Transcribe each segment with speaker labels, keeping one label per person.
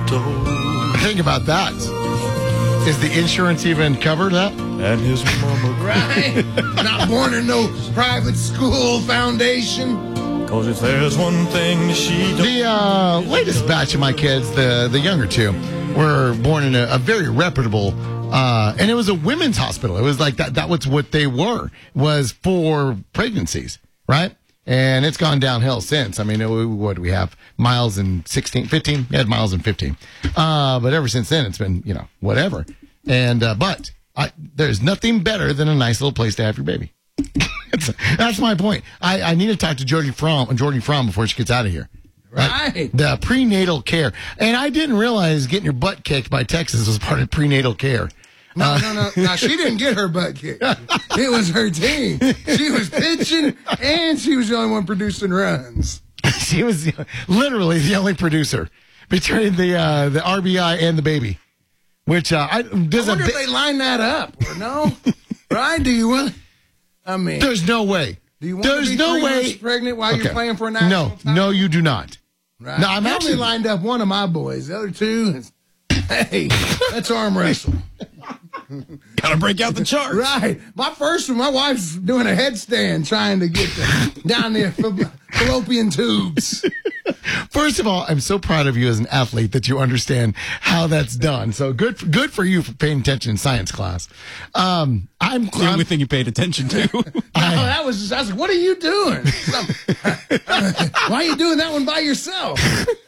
Speaker 1: Think about that. Is the insurance even covered that?
Speaker 2: And his mama
Speaker 3: Right? Not born in no private school foundation.
Speaker 2: Because if there's one thing she
Speaker 1: The latest batch of my kids, the younger two, were born in a very reputable, and it was a women's hospital. It was like that was what they was for pregnancies, right? And it's gone downhill since. I mean, what do we have? Miles and 15? We had Miles and 15. But ever since then, it's been, whatever. And, but there's nothing better than a nice little place to have your baby. That's my point. I need to talk to Jordy Fromm before she gets out of here.
Speaker 3: Right.
Speaker 1: The prenatal care. And I didn't realize getting your butt kicked by Texas was part of prenatal care.
Speaker 3: No. Now, she didn't get her butt kicked. It was her team. She was pitching, and she was the only one producing runs.
Speaker 1: She was literally the only producer between the RBI and the baby. Which
Speaker 3: I wonder if they line that up or no? Right? Do you want? I mean,
Speaker 1: there's no way.
Speaker 3: Do you want to be 3 months pregnant while you're playing for a national title?
Speaker 1: No, you do not.
Speaker 3: Right.
Speaker 1: No, I'm
Speaker 3: actually lined up one of my boys. The other two, hey, let's arm wrestle.
Speaker 2: Gotta break out the charts.
Speaker 3: Right. My first one, my wife's doing a headstand trying to get down the fallopian tubes.
Speaker 1: First of all, I'm so proud of you as an athlete that you understand how that's done. So good for you for paying attention in science class.
Speaker 4: The only thing you paid attention to.
Speaker 3: I was like, what are you doing? Why are you doing that one by yourself?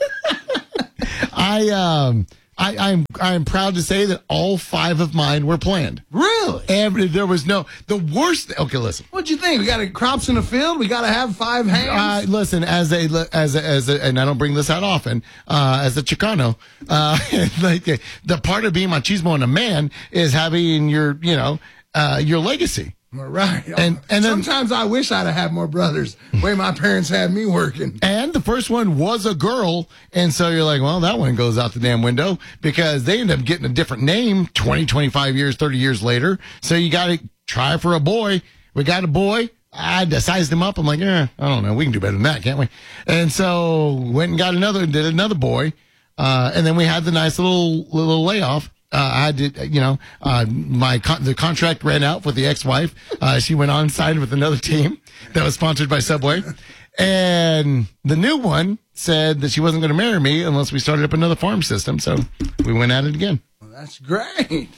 Speaker 1: I'm proud to say that all 5 of mine were planned.
Speaker 3: Really?
Speaker 1: There was the worst. Okay, listen.
Speaker 3: What'd you think? We got crops in the field. We got to have 5 hands.
Speaker 1: Listen, as a, and I don't bring this out often, as a Chicano, like the part of being machismo and a man is having your legacy.
Speaker 3: Right.
Speaker 1: And then,
Speaker 3: sometimes I wish I'd have had more brothers the way my parents had me working.
Speaker 1: And the first one was a girl. And so you're like, well, that one goes out the damn window because they end up getting a different name 20, 25 years, 30 years later. So you got to try for a boy. We got a boy. I sized him up. I'm like, I don't know. We can do better than that, can't we? And so went and got did another boy. And then we had the nice little layoff. I did, the contract ran out with the ex-wife. She went on and signed with another team that was sponsored by Subway. And the new one said that she wasn't going to marry me unless we started up another farm system. So we went at it again.
Speaker 3: Well, that's great.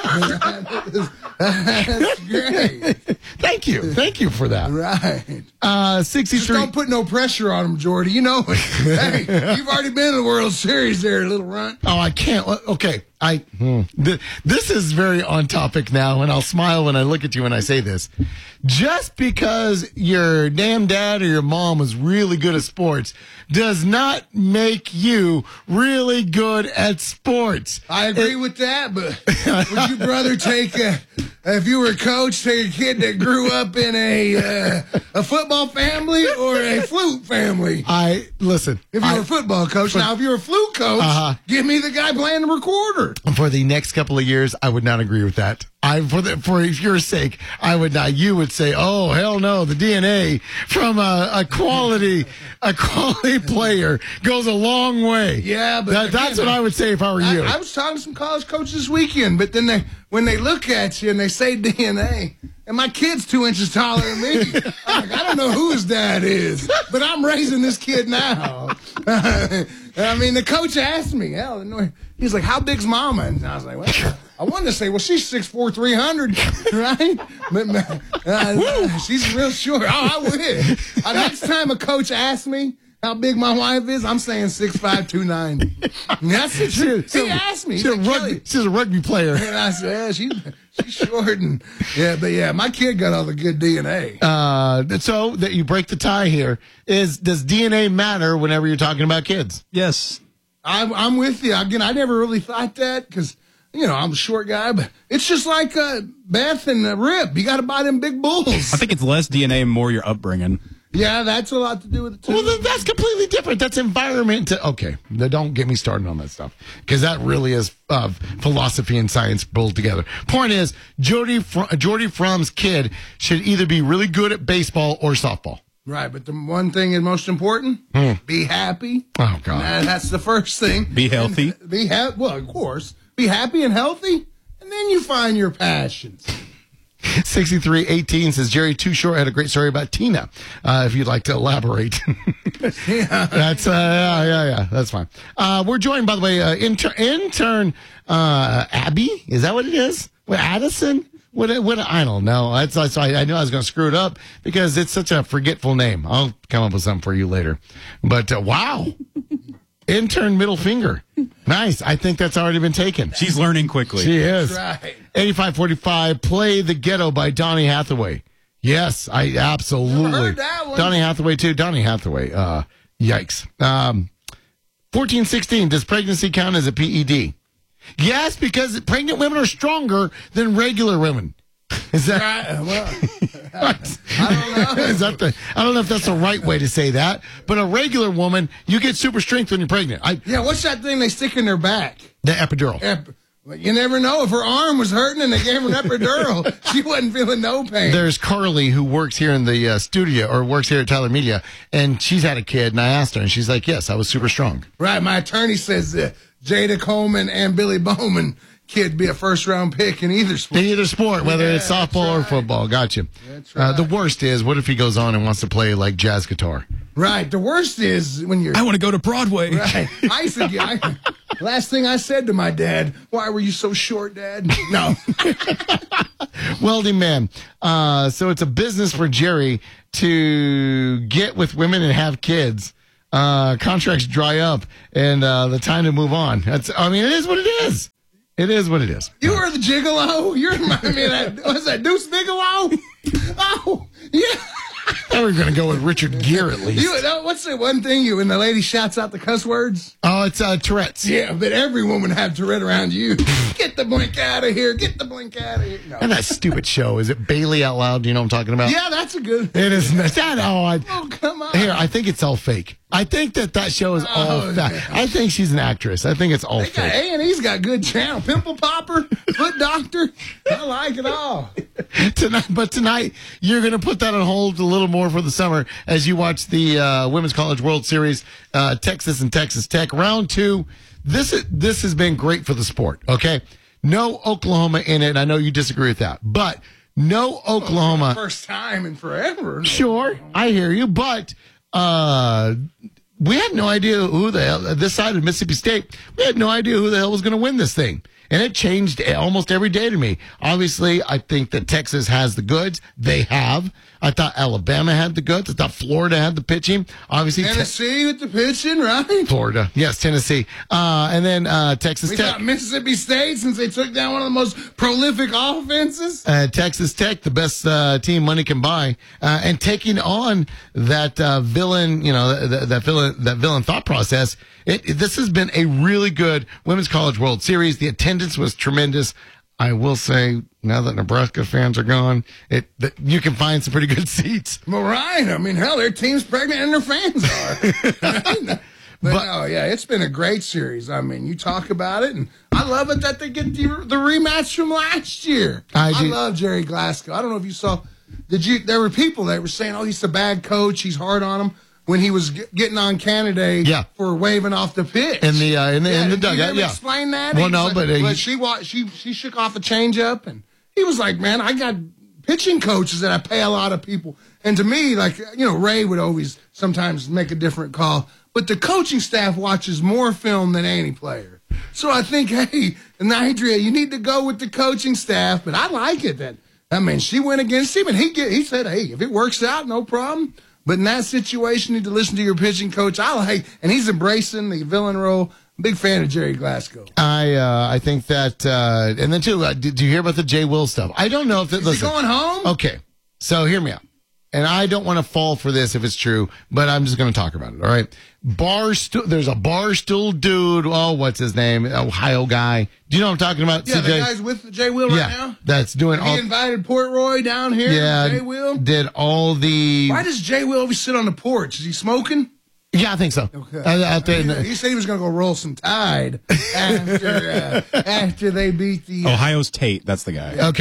Speaker 3: That's great.
Speaker 1: Thank you for that.
Speaker 3: Right.
Speaker 1: 63.
Speaker 3: Just don't put no pressure on him, Jordy. You know it. Hey, you've already been in the World Series there, little runt.
Speaker 1: Oh, I can't. Okay. This is very on topic now, and I'll smile when I look at you when I say this. Just because your damn dad or your mom was really good at sports does not make you really good at sports.
Speaker 3: I agree with that, but would you, brother, if you were a coach, take a kid that grew up in a football family or a flute family?
Speaker 1: Listen.
Speaker 3: If you were a football coach, now if you're a flute coach, give me the guy playing the recorder.
Speaker 1: For the next couple of years, I would not agree with that. For your sake, I would not. You would say, "Oh hell no!" The DNA from a quality player goes a long way.
Speaker 3: Yeah, but
Speaker 1: that's what I would say if I were you.
Speaker 3: I was talking to some college coaches this weekend, but then when they look at you and they say DNA, and my kid's 2 inches taller than me, I'm like, I don't know who his dad is, but I'm raising this kid now. I mean, the coach asked me, he's like, "How big's mama?" And I was like, well, I wanted to say, well, she's 6'4", 300, right? But she's real short. Oh, I wish. Next time a coach asks me how big my wife is, I'm saying 6'5", 290. That's the truth. He asked me.
Speaker 1: She's a rugby player.
Speaker 3: And I said, she's short. But my kid got all the good DNA.
Speaker 1: So that you break the tie here, does DNA matter whenever you're talking about kids?
Speaker 4: Yes.
Speaker 3: I'm with you. Again, I never really thought that because, I'm a short guy, but it's just like Beth and Rip. You got to buy them big bulls.
Speaker 4: I think it's less DNA and more your upbringing.
Speaker 3: Yeah, that's a lot to do with it, too.
Speaker 1: Well, that's completely different. That's environment. Okay, don't get me started on that stuff because that really is philosophy and science pulled together. Point is, Jordy Fromm's kid should either be really good at baseball or softball.
Speaker 3: Right, but the one thing is most important, be happy.
Speaker 1: Oh, God.
Speaker 3: That's the first thing.
Speaker 4: Be healthy.
Speaker 3: Well, of course. Be happy and healthy, and then you find your passions.
Speaker 1: 6318 says, Jerry Too Short had a great story about Tina. If you'd like to elaborate. That's, yeah, that's fine. We're joined, by the way, intern Abby. Is that what it is? What, Addison? What, I don't know. I knew I was going to screw it up because it's such a forgetful name. I'll come up with something for you later. But wow. Intern middle finger. Nice. I think that's already been taken.
Speaker 4: She's learning quickly.
Speaker 1: She is.
Speaker 3: That's right.
Speaker 1: 8545, Play the Ghetto by Donny Hathaway. Yes, I absolutely.
Speaker 3: Never heard that one.
Speaker 1: Donny Hathaway, too. Donny Hathaway. Yikes. 1416, does pregnancy count as a PED? Yes, because pregnant women are stronger than regular women. Is that
Speaker 3: Right, well,
Speaker 1: I don't know. I don't know if that's the right way to say that, but a regular woman, you get super strength when you're pregnant.
Speaker 3: yeah, what's that thing they stick in their back?
Speaker 1: The epidural.
Speaker 3: You never know. If her arm was hurting and they gave her an epidural, she wasn't feeling no pain.
Speaker 1: There's Carly who works here in the studio or works here at Tyler Media, and she's had a kid, and I asked her, and she's like, yes, I was super strong.
Speaker 3: Right, my attorney says Jada Coleman and Billy Bowman kid be a first-round pick in either sport.
Speaker 1: In either sport, whether it's softball or football. Gotcha.
Speaker 3: That's right.
Speaker 1: The worst is, what if he goes on and wants to play like jazz guitar?
Speaker 3: Right, the worst is when you're...
Speaker 4: I want to go to Broadway.
Speaker 3: Right. Last thing I said to my dad, why were you so short, Dad? No.
Speaker 1: Welding man. So it's a business for Jerry to get with women and have kids. Contracts dry up and the time to move on. It is what it is. It is what it is.
Speaker 3: You were the gigolo? You remind me of that, what's that, Deuce Bigelow? Oh, yeah.
Speaker 1: I thought we were going to go with Richard Gere at least.
Speaker 3: What's the one thing when the lady shouts out the cuss words?
Speaker 1: Oh, it's Tourette's.
Speaker 3: Yeah, but every woman had Tourette around you. Get the blink out of here. Get the blink out of here. No.
Speaker 1: And that stupid show. Is it Bailey Out Loud? Do you know what I'm talking about?
Speaker 3: Yeah, that's a good...
Speaker 1: It is.
Speaker 3: Oh, come on.
Speaker 1: Here, I think it's all fake. I think that show is all fake.
Speaker 3: Yeah.
Speaker 1: I think she's an actress. I think it's all fake.
Speaker 3: A&E's got good channel. Pimple Popper, Foot Doctor. I like it all.
Speaker 1: Tonight, you're going to put that on hold a little more for the summer as you watch the Women's College World Series, Texas and Texas Tech. Round 2. This has been great for the sport, okay? No Oklahoma in it. I know you disagree with that. But no Oklahoma.
Speaker 3: First time in forever.
Speaker 1: Sure, I hear you. But we had no idea who the hell, this side of Mississippi State, we had no idea who the hell was going to win this thing. And it changed almost every day to me. Obviously, I think that Texas has the goods. They have. I thought Alabama had the goods. I thought Florida had the pitching. Obviously,
Speaker 3: Tennessee with the pitching, right?
Speaker 1: Florida. Yes, Tennessee. And then Texas
Speaker 3: We
Speaker 1: Tech.
Speaker 3: got Mississippi State since they took down one of the most prolific offenses.
Speaker 1: Texas Tech, the best team money can buy, and taking on that villain, that villain thought process. This has been a really good Women's College World Series. The attendance was tremendous. I will say, now that Nebraska fans are gone, you can find some pretty good seats.
Speaker 3: Well, right. I mean, hell, their team's pregnant and their fans are. But no, yeah, it's been a great series. I mean, you talk about it, and I love it that they get the rematch from last year. I love Jerry Glasgow. I don't know if you saw. There were people that were saying, "Oh, he's a bad coach. He's hard on him." When he was getting on Canada for waving off the pitch
Speaker 1: in the dugout,
Speaker 3: yeah. Explain that.
Speaker 1: Well, no, but
Speaker 3: she shook off a changeup, and he was like, "Man, I got pitching coaches that I pay a lot of people." And to me, like Ray would always sometimes make a different call, but the coaching staff watches more film than any player. So I think, hey, Nidria, you need to go with the coaching staff. But I like it she went against him, and he said, "Hey, if it works out, no problem." But in that situation, you need to listen to your pitching coach. And he's embracing the villain role. Big fan of Jerry Glasgow.
Speaker 1: I think that, and then too, did you hear about the Jay Will stuff? I don't know if
Speaker 3: Is he going home?
Speaker 1: Okay, so hear me out. And I don't want to fall for this if it's true, but I'm just going to talk about it. All right, there's a Barstool dude. Oh, what's his name? Ohio guy. Do you know what I'm talking about?
Speaker 3: Yeah, the guy's with Jay Will right now.
Speaker 1: That's doing
Speaker 3: He invited Portroy down here.
Speaker 1: Yeah,
Speaker 3: Jay Will
Speaker 1: did all the.
Speaker 3: Why does Jay Will always sit on the porch? Is he smoking?
Speaker 1: Yeah, I think so.
Speaker 3: Okay. He said he was going to go roll some Tide after they beat the
Speaker 4: Ohio's Tate. That's the guy.
Speaker 1: Okay.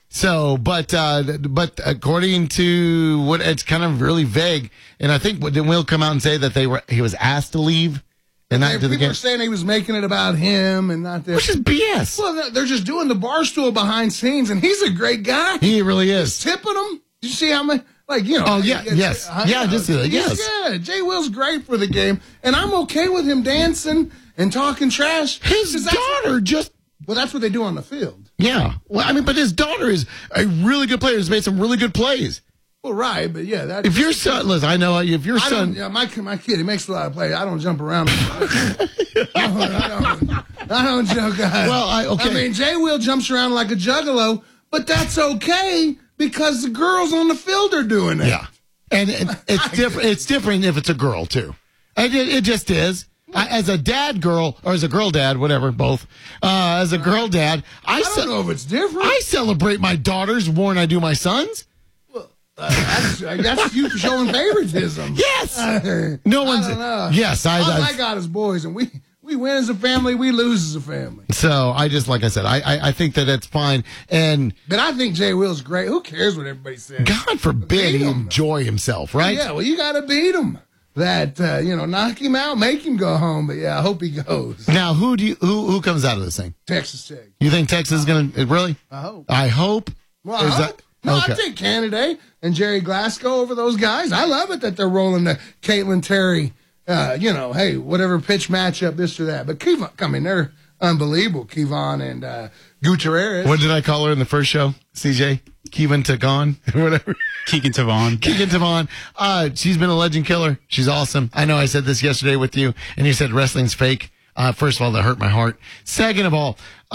Speaker 1: So, but according to what it's kind of really vague, and I think didn't Will come out and say that he was asked to leave and not do the
Speaker 3: People
Speaker 1: game,
Speaker 3: are saying he was making it about him and not this.
Speaker 1: which is BS.
Speaker 3: Well, they're just doing the Barstool behind scenes, and he's a great guy.
Speaker 1: He really is.
Speaker 3: Tipping them. Did you see how many? Like,
Speaker 1: Oh yeah, yes, yeah, just yes.
Speaker 3: Yeah, Jay Will's great for the game, and I'm okay with him dancing and talking trash.
Speaker 1: His daughter just.
Speaker 3: Well, that's what they do on the field.
Speaker 1: Yeah. Well, I mean, but his daughter is a really good player. Has made some really good plays.
Speaker 3: Well, right, but yeah, that.
Speaker 1: If your son, listen, I know if your son.
Speaker 3: Yeah, my kid, he makes a lot of plays. I don't jump around. I don't jump.
Speaker 1: Well, okay.
Speaker 3: I mean, Jay Will jumps around like a juggalo, but that's okay because the girls on the field are doing it.
Speaker 1: Yeah, and it's different. It's different if it's a girl too. It just is. As a dad, girl, or as a girl, dad, whatever, both. As a girl, dad,
Speaker 3: I don't know if it's different.
Speaker 1: I celebrate my daughters more than I do my sons.
Speaker 3: That's you showing favoritism.
Speaker 1: Yes. No one's.
Speaker 3: I don't know.
Speaker 1: Yes,
Speaker 3: All I got is boys, and we win as a family, we lose as a family.
Speaker 1: So I just, like I said, I think that it's fine.
Speaker 3: But I think Jay Will's great. Who cares what everybody says?
Speaker 1: God forbid he enjoy himself, right?
Speaker 3: Yeah, well, you got to beat him. Knock him out, make him go home. But yeah, I hope he goes.
Speaker 1: Now, who comes out of this thing?
Speaker 3: Texas Tech.
Speaker 1: You think Texas is going to really?
Speaker 3: I hope.
Speaker 1: I hope.
Speaker 3: Well, I hope. I take Canada and Jerry Glasgow over those guys. I love it that they're rolling the Caitlin Terry, hey, whatever pitch matchup, this or that. But they're unbelievable, Kevon and Gutierrez.
Speaker 1: What did I call her in the first show, CJ? Kevin Tagon, whatever.
Speaker 4: Keegan Tavon.
Speaker 1: Keegan Tavon. She's been a legend killer. She's awesome. I know I said this yesterday with you, and you said wrestling's fake. First of all, that hurt my heart. Second of all,